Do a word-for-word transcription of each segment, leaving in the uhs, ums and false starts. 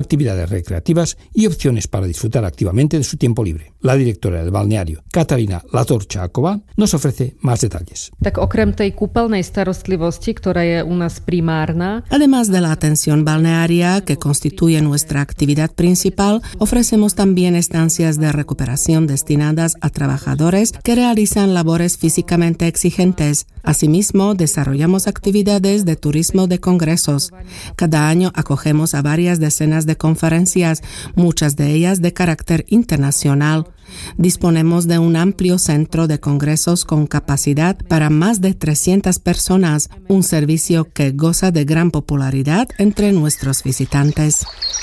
actividades recreativas y opciones para disfrutar activamente de su tiempo libre. La directora del balneario, Katarína Latorčáková, nos ofrece más detalles. Tak okrem tej kúpeľnej starostlivosti, ktorá je u nás primárna, además de la atención balnearia que constituye nuestra actividad principal, ofrecemos también estancias de recuperación destinadas a trabajadores que realizan labores físicamente exigentes. Asimismo, desarrollamos actividades de turismo de congresos. Cada año acogemos a varias decenas de conferencias, muchas de ellas de carácter internacional. Disponemos de un amplio centro de congresos con capacidad para más de trescientas personas, un servicio que goza de gran popularidad entre nuestros visitantes.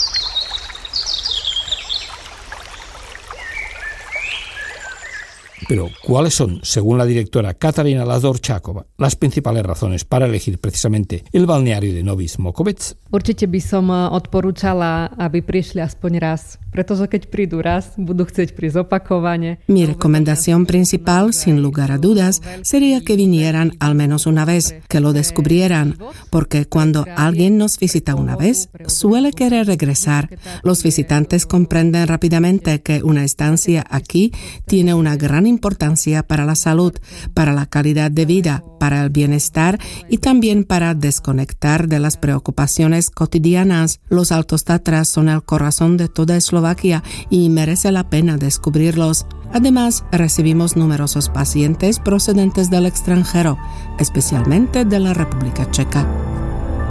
Pero, ¿cuáles son, según la directora Katarína Latorčáková, las principales razones para elegir precisamente el balneario de Nový Smokové? Určite by som odporúčala, aby prišli aspoň raz, pretože keď prídu raz, budú chcieť prísť opakovane. Mi recomendación principal, sin lugar a dudas, sería que vinieran al menos una vez, que lo descubrieran, porque cuando alguien nos visita una vez, suele querer regresar. Los visitantes comprenden rápidamente que una estancia aquí tiene una gran importancia para la salud, para la calidad de vida, para el bienestar y también para desconectar de las preocupaciones cotidianas. Los Altos Tatras son el corazón de toda Eslovaquia y merece la pena descubrirlos. Además, recibimos numerosos pacientes procedentes del extranjero, especialmente de la República Checa.